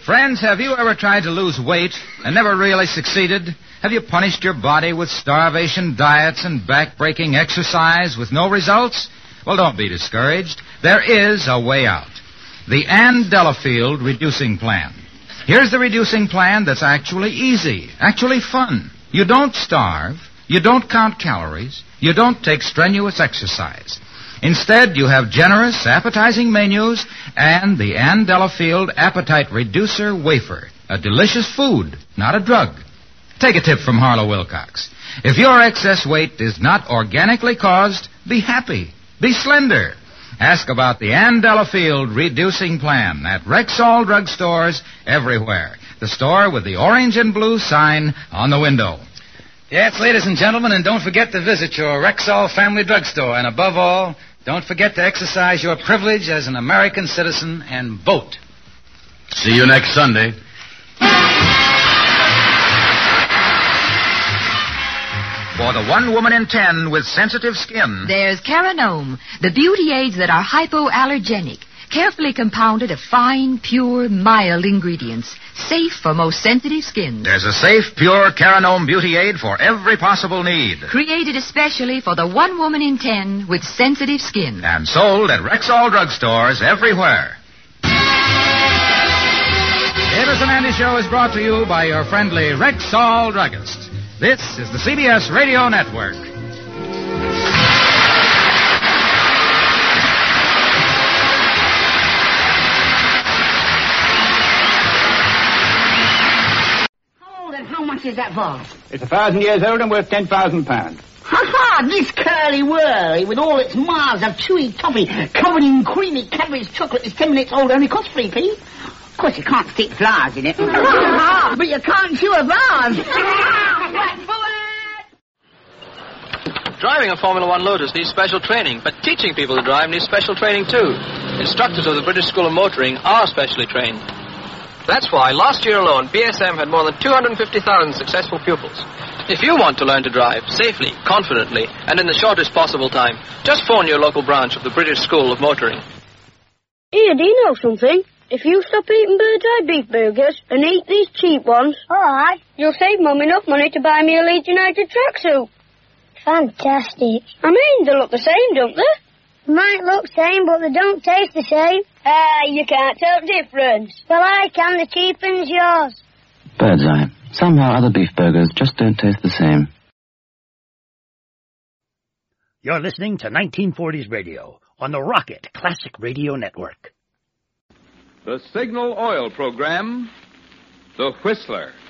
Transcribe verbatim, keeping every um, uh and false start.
Friends, have you ever tried to lose weight and never really succeeded? Have you punished your body with starvation diets and back-breaking exercise with no results? Well, don't be discouraged. There is a way out. The Ann Delafield Reducing Plan. Here's the reducing plan that's actually easy, actually fun. You don't starve. You don't count calories. You don't take strenuous exercise. Instead, you have generous, appetizing menus and the Ann Delafield Appetite Reducer Wafer, a delicious food, not a drug. Take a tip from Harlow Wilcox. If your excess weight is not organically caused, be happy, be slender. Ask about the Ann Delafield Reducing Plan at Rexall drugstores everywhere. The store with the orange and blue sign on the window. Yes, ladies and gentlemen, and don't forget to visit your Rexall family drugstore. And above all, don't forget to exercise your privilege as an American citizen and vote. See you next Sunday. For the one woman in ten with sensitive skin, there's Caranome, the beauty aids that are hypoallergenic, carefully compounded of fine, pure, mild ingredients, safe for most sensitive skins. There's a safe, pure Caranome beauty aid for every possible need. Created especially for the one woman in ten with sensitive skin. And sold at Rexall drugstores everywhere. Davis and Andy Show is brought to you by your friendly Rexall druggist. This is the C B S Radio Network. How much is that vase? It's a thousand years old and worth ten thousand pounds. Ha-ha! This curly-whirly with all its miles of chewy toffee covered in creamy Cadbury's chocolate is ten minutes old, only costs three p. Of course, you can't stick flowers in it. But you can't chew a vase. Driving a Formula One Lotus needs special training, but teaching people to drive needs special training too. Instructors of the British School of Motoring are specially trained. That's why last year alone, B S M had more than two hundred fifty thousand successful pupils. If you want to learn to drive safely, confidently, and in the shortest possible time, just phone your local branch of the British School of Motoring. Here, do you know something? If you stop eating Bird's Eye beef burgers and eat these cheap ones, all right, you'll save Mum enough money to buy me a Leeds United tracksuit. Fantastic. I mean, they look the same, don't they? Might look same, but they don't taste the same. Ah, uh, you can't tell the difference. Well, I can. The cheap one's yours. Bird's Eye. Somehow other beef burgers just don't taste the same. You're listening to nineteen forties Radio on the Rocket Classic Radio Network. The Signal Oil Program, The Whistler.